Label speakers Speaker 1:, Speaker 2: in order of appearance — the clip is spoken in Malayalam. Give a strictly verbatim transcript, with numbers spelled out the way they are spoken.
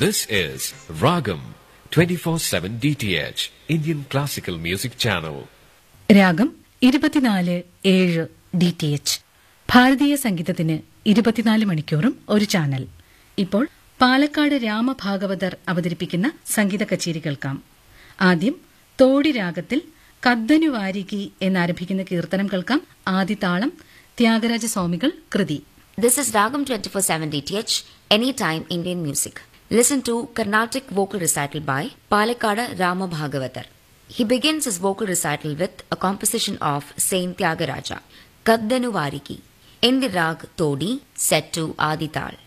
Speaker 1: This is Ragam twenty-four seven D T H, Indian Classical Music Channel.
Speaker 2: രാഗം ഇരുപത്തിനാല് ഏഴ് ഡി ടി എച്ച്, ഭാരതീയ സംഗീതത്തിന് ഇരുപത്തിനാല് മണിക്കൂറും ഒരു ചാനൽ. ഇപ്പോൾ പാലക്കാട് രാമഭാഗവതർ അവതരിപ്പിക്കുന്ന സംഗീത കച്ചേരി കേൾക്കാം. ആദ്യം തോടി രാഗത്തിൽ കദ്ദനുവാരികി എന്നാരംഭിക്കുന്ന കീർത്തനം കേൾക്കാം. ആദിതാളം ത്യാഗരാജ സ്വാമികൾ കൃതി.
Speaker 3: This is Ragam twenty-four seven D T H, Anytime Indian Music. Listen to Carnatic vocal recital by Palakkada Rama Bhagavatar. He begins his vocal recital with a composition of Saint Tyagaraja, Kaddanuvariki, in the rag Todi, set to Adital.